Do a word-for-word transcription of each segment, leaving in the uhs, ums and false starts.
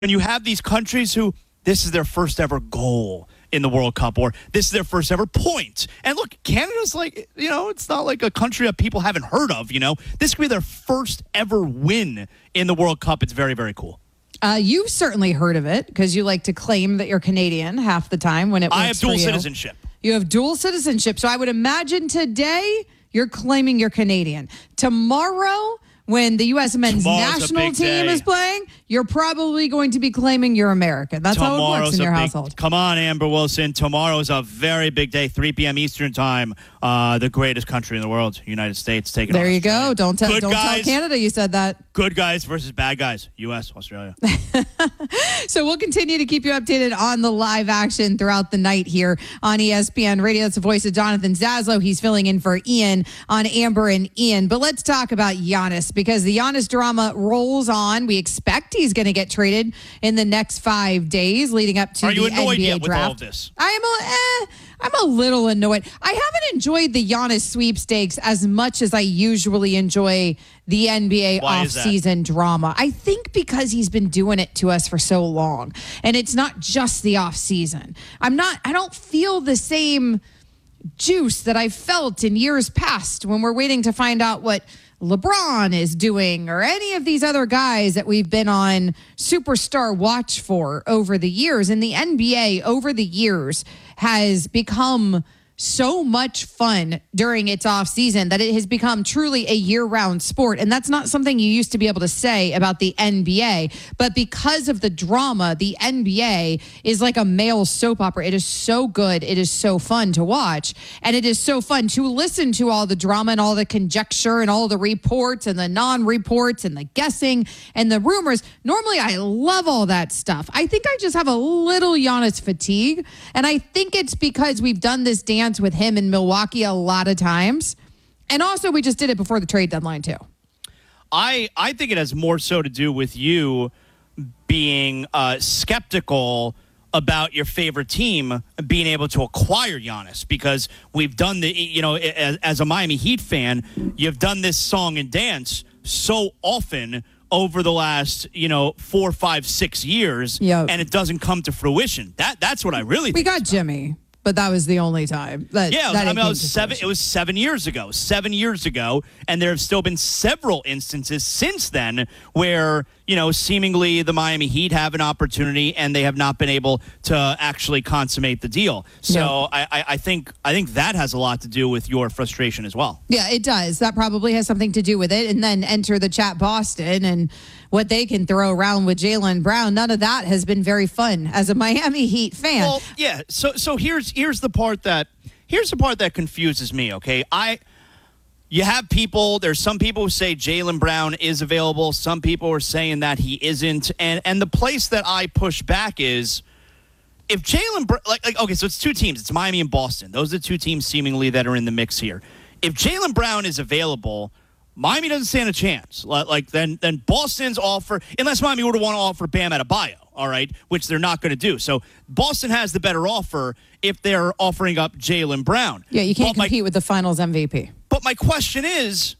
when you have these countries who this is their first ever goal in the World Cup, or this is their first ever point. And look, Canada's like, you know, it's not like a country that people haven't heard of, you know. This could be their first ever win in the World Cup. It's very, very cool. Uh, you've certainly heard of it because you like to claim that you're Canadian half the time when it works I have dual for you. citizenship. You have dual citizenship. So I would imagine today you're claiming you're Canadian. Tomorrow, when the U S men's Tomorrow's national team day. is playing, you're probably going to be claiming you're American. That's Tomorrow's how it works in a your big, household. Come on, Amber Wilson. Tomorrow's a very big day, three p.m. Eastern time. Uh, the greatest country in the world, United States, taking There on you Australia. go. Don't, tell, Good don't guys, tell Canada you said that. Good guys versus bad guys, U S, Australia. So we'll continue to keep you updated on the live action throughout the night here on E S P N Radio. That's the voice of Jonathan Zaslow. He's filling in for Ian on Amber and Ian. But let's talk about Giannis, because the Giannis drama rolls on. We expect he's going to get traded in the next five days leading up to Are you the annoyed N B A yet with draft. all of this? I am a, eh, I'm a little annoyed. I haven't enjoyed the Giannis sweepstakes as much as I usually enjoy the N B A Why is that? offseason drama. I think because he's been doing it to us for so long, and it's not just the offseason. I'm not, I don't feel the same juice that I felt in years past when we're waiting to find out what LeBron is doing or any of these other guys that we've been on superstar watch for over the years. And the N B A over the years has become so much fun during its off season that it has become truly a year-round sport. And that's not something you used to be able to say about the N B A. But because of the drama, the N B A is like a male soap opera. It is so good. It is so fun to watch. And it is so fun to listen to all the drama and all the conjecture and all the reports and the non-reports and the guessing and the rumors. Normally, I love all that stuff. I think I just have a little Giannis fatigue. And I think it's because we've done this dance with him in Milwaukee a lot of times. And also we just did it before the trade deadline too. I, I think it has more so to do with you being uh, skeptical about your favorite team being able to acquire Giannis, because we've done the, you know, as, as a Miami Heat fan, you've done this song and dance so often over the last, you know, four, five, six years, Yep. and it doesn't come to fruition. That That's what I really We think. got Jimmy, but that was the only time. That, Yeah, that I it mean, it came was to seven. fruition. It was seven years ago. Seven years ago, and there have still been several instances since then where, you know, seemingly the Miami Heat have an opportunity and they have not been able to actually consummate the deal. So Yeah. I, I, I think I think that has a lot to do with your frustration as well. Yeah, it does. That probably has something to do with it. And then enter the chat Boston and what they can throw around with Jaylen Brown. None of that has been very fun as a Miami Heat fan. Well, yeah. So so here's here's the part that here's the part that confuses me. Okay, I. You have people, there's some people who say Jaylen Brown is available. Some people are saying that he isn't. And and the place that I push back is if Jaylen, like, like, okay, so it's two teams. It's Miami and Boston. Those are the two teams seemingly that are in the mix here. If Jaylen Brown is available, Miami doesn't stand a chance. Like, like then, then Boston's offer, unless Miami would want to offer Bam Adebayo, all right, which they're not going to do. So Boston has the better offer if they're offering up Jaylen Brown. yeah, you can't But my- compete with the finals M V P. But my question is,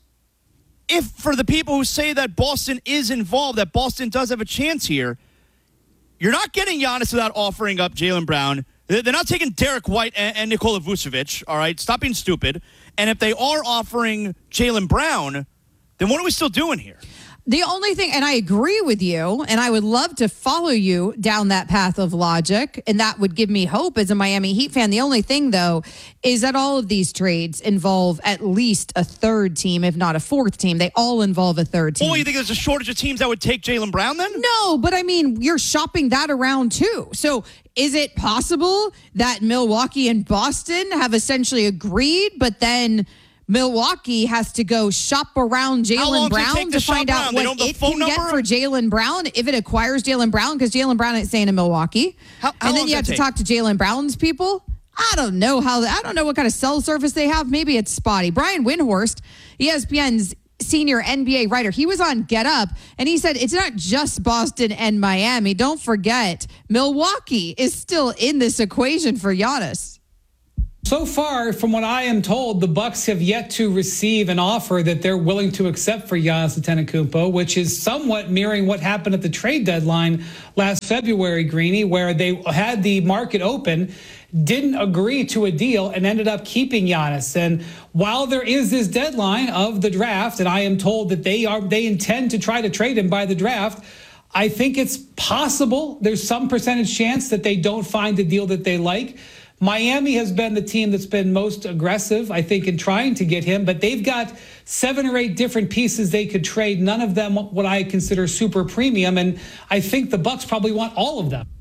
if for the people who say that Boston is involved, that Boston does have a chance here, you're not getting Giannis without offering up Jaylen Brown. They're they're not taking Derek White and, and Nikola Vucevic, all right? Stop being stupid. And if they are offering Jaylen Brown, then what are we still doing here? The only thing, and I agree with you, and I would love to follow you down that path of logic, and that would give me hope as a Miami Heat fan. The only thing, though, is that all of these trades involve at least a third team, if not a fourth team. They all involve a third team. Oh, you think there's a shortage of teams that would take Jaylen Brown then? No, but I mean, you're shopping that around too. So is it possible that Milwaukee and Boston have essentially agreed, but then Milwaukee has to go shop around long Jaylen does it take Brown to to shop find out around? They what don't have it the phone can get number? for Jaylen Brown if it acquires Jaylen Brown, because Jaylen Brown ain't staying in Milwaukee. How- how and long then you does have it to take? talk to Jaylen Brown's people. I don't know how. I don't know what kind of cell service they have. Maybe it's spotty. Brian Windhorst, E S P N's senior N B A writer, he was on Get Up, and he said it's not just Boston and Miami. Don't forget, Milwaukee is still in this equation for Giannis. So far, from what I am told, the Bucks have yet to receive an offer that they're willing to accept for Giannis Antetokounmpo, which is somewhat mirroring what happened at the trade deadline last February, Greeny, where they had the market open, didn't agree to a deal, and ended up keeping Giannis. And while there is this deadline of the draft, and I am told that they are they intend to try to trade him by the draft, I think it's possible there's some percentage chance that they don't find a deal that they like. Miami has been the team that's been most aggressive, I think, in trying to get him, but they've got seven or eight different pieces they could trade, none of them what I consider super premium, and I think the Bucks probably want all of them.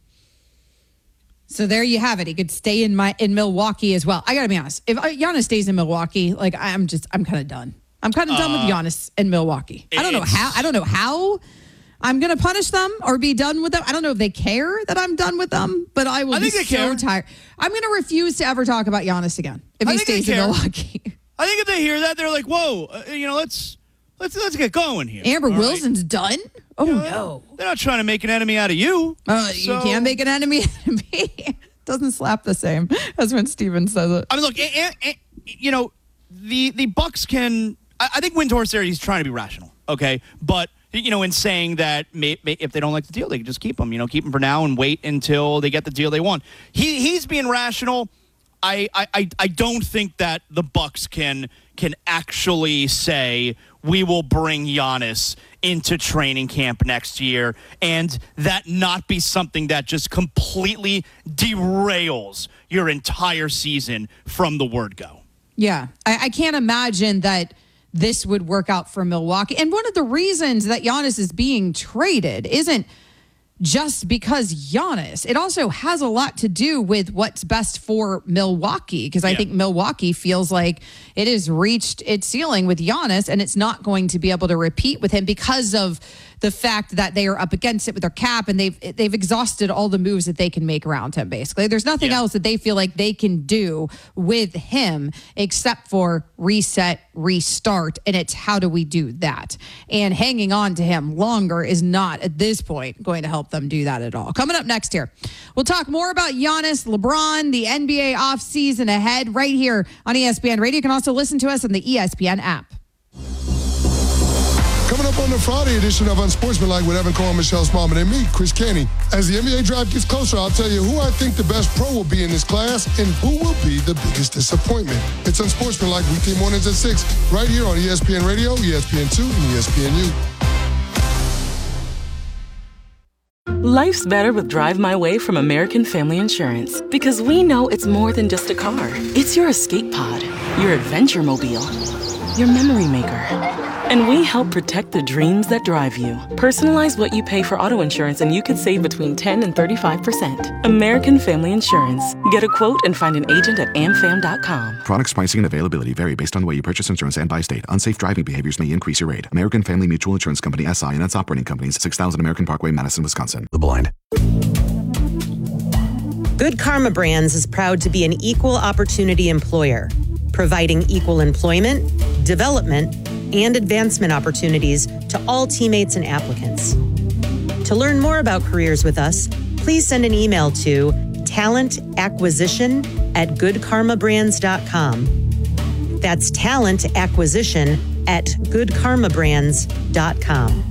So there you have it. He could stay in my in Milwaukee as well. I got to be honest. If Giannis stays in Milwaukee, like I'm just, I'm kind of done. I'm kind of uh, done with Giannis in Milwaukee. I don't know how. I don't know how I'm going to punish them or be done with them. I don't know if they care that I'm done with them, but I will I be so care. tired. I'm going to refuse to ever talk about Giannis again if I he stays in Milwaukee. I think if they hear that, they're like, "Whoa, uh, you know, let's let's let's get going here." Amber All Wilson's right. done. Oh you know, no, they're not trying to make an enemy out of you. Uh, so. You can't make an enemy out of me. Doesn't slap the same as when Steven says it. I mean, look, and, and, you know, the the Bucks can. I, I think Windhorst there, he's trying to be rational, okay, but. You know, in saying that may, may, if they don't like the deal, they can just keep them. You know, keep them for now and wait until they get the deal they want. He he's being rational. I I, I don't think that the Bucks can can actually say we will bring Giannis into training camp next year and that not be something that just completely derails your entire season from the word go. Yeah, I, I can't imagine that this would work out for Milwaukee. And one of the reasons that Giannis is being traded isn't just because Giannis. It also has a lot to do with what's best for Milwaukee, because I yeah. think Milwaukee feels like it has reached its ceiling with Giannis, and it's not going to be able to repeat with him because of the fact that they are up against it with their cap, and they've they've exhausted all the moves that they can make around him, basically. There's nothing yeah. else that they feel like they can do with him except for reset, restart, and it's how do we do that? And hanging on to him longer is not, at this point, going to help them do that at all. Coming up next here, we'll talk more about Giannis, LeBron, the N B A offseason ahead right here on E S P N Radio. You can also listen to us on the E S P N app. Coming up on the Friday edition of Unsportsmanlike with Evan Cole, Michelle Smallman, and me, Chris Kenny. As the N B A draft gets closer, I'll tell you who I think the best pro will be in this class and who will be the biggest disappointment. It's Unsportsmanlike weekday mornings at six, right here on E S P N Radio, E S P N two, and E S P N U. Life's better with Drive My Way from American Family Insurance, because we know it's more than just a car. It's your escape pod, your adventure mobile, your memory maker. And we help protect the dreams that drive you. Personalize what you pay for auto insurance and you could save between ten and thirty-five percent. American Family Insurance. Get a quote and find an agent at a m fam dot com. Products, pricing, and availability vary based on the way you purchase insurance and by state. Unsafe driving behaviors may increase your rate. American Family Mutual Insurance Company, S I and its operating companies, six thousand American Parkway, Madison, Wisconsin. The Blind. Good Karma Brands is proud to be an equal opportunity employer, providing equal employment, development, and advancement opportunities to all teammates and applicants. To learn more about careers with us, please send an email to talentacquisition at good karma brands dot com. That's talentacquisition at good karma brands dot com.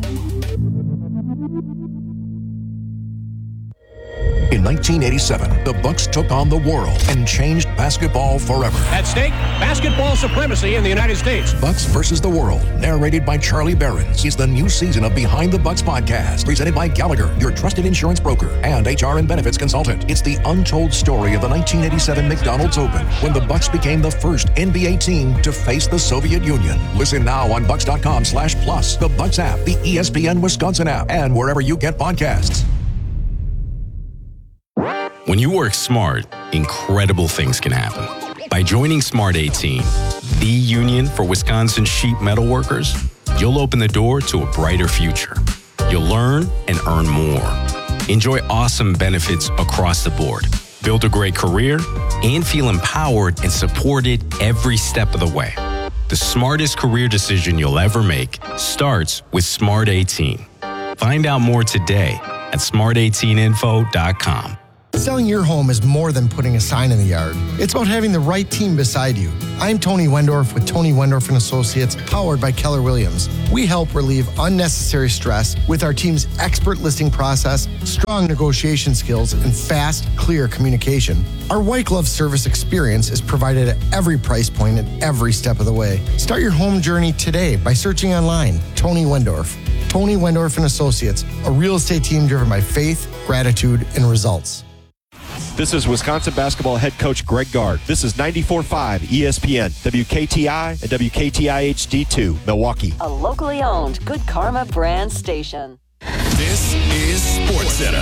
In nineteen eighty-seven, the Bucks took on the world and changed basketball forever. At stake, basketball supremacy in the United States. Bucks versus the World, narrated by Charlie Behrens, is the new season of Behind the Bucks podcast, presented by Gallagher, your trusted insurance broker and H R and benefits consultant. It's the untold story of the nineteen eighty-seven McDonald's Open, when the Bucks became the first N B A team to face the Soviet Union. Listen now on bucks dot com slash plus, the Bucks app, the E S P N Wisconsin app, and wherever you get podcasts. When you work smart, incredible things can happen. By joining Smart eighteen, the union for Wisconsin sheet metal workers, you'll open the door to a brighter future. You'll learn and earn more. Enjoy awesome benefits across the board. Build a great career and feel empowered and supported every step of the way. The smartest career decision you'll ever make starts with Smart eighteen. Find out more today at smart eighteen info dot com. Selling your home is more than putting a sign in the yard. It's about having the right team beside you. I'm Tony Wendorf with Tony Wendorf and Associates, powered by Keller Williams. We help relieve unnecessary stress with our team's expert listing process, strong negotiation skills, and fast, clear communication. Our white glove service experience is provided at every price point and every step of the way. Start your home journey today by searching online, Tony Wendorf. Tony Wendorf and Associates, a real estate team driven by faith, gratitude, and results. This is Wisconsin basketball head coach Greg Gard. This is ninety-four point five E S P N, W K T I, and W K T I H D two, Milwaukee. A locally owned Good Karma brand station. This is SportsCenter.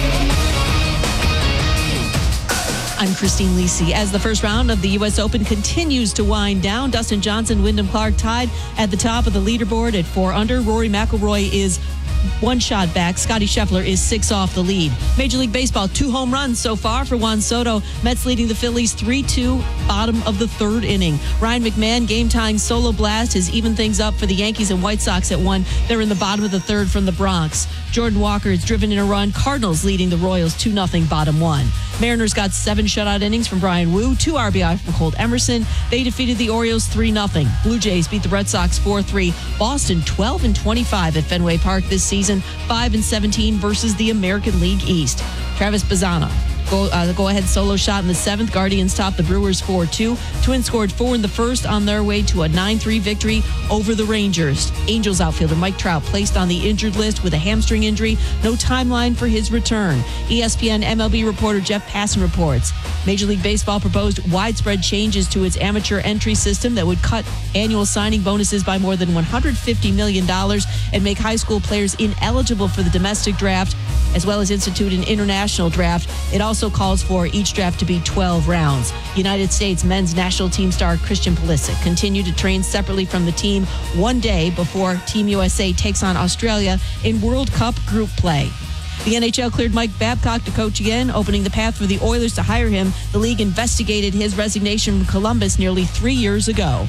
I'm Christine Lisi. As the first round of the U S Open continues to wind down, Dustin Johnson, Wyndham Clark tied at the top of the leaderboard at four under. Rory McIlroy is one shot back. Scotty Scheffler is six off the lead. Major League Baseball, two home runs so far for Juan Soto. Mets leading the Phillies three two, bottom of the third inning. Ryan McMahon, game-tying solo blast has evened things up for the Yankees and White Sox at one. They're in the bottom of the third from the Bronx. Jordan Walker is driven in a run. Cardinals leading the Royals two nothing, bottom one. Mariners got seven shutout innings from Brian Wu, two R B I from Colt Emerson. They defeated the Orioles three nothing. Blue Jays beat the Red Sox four three. Boston twelve and twenty-five at Fenway Park this season, five and seventeen versus the American League East. Travis Bazzana, go, uh, go-ahead solo shot in the seventh. Guardians topped the Brewers four two. Twins scored four in the first on their way to a nine three victory over the Rangers. Angels outfielder Mike Trout placed on the injured list with a hamstring injury. No timeline for his return. E S P N M L B reporter Jeff Passan reports Major League Baseball proposed widespread changes to its amateur entry system that would cut annual signing bonuses by more than one hundred fifty million dollars and make high school players ineligible for the domestic draft, as well as institute an international draft. It also calls for each draft to be twelve rounds. United States men's national team star Christian Pulisic continued to train separately from the team one day before Team U S A takes on Australia in World Cup group play. The N H L cleared Mike Babcock to coach again, opening the path for the Oilers to hire him. The league investigated his resignation from Columbus nearly three years ago.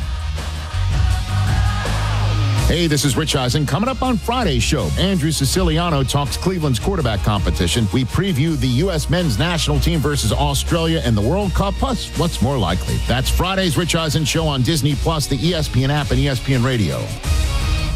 Hey, this is Rich Eisen. Coming up on Friday's show, Andrew Siciliano talks Cleveland's quarterback competition. We preview the U S men's national team versus Australia in the World Cup, plus what's more likely. That's Friday's Rich Eisen show on Disney Plus, the E S P N app, and E S P N Radio.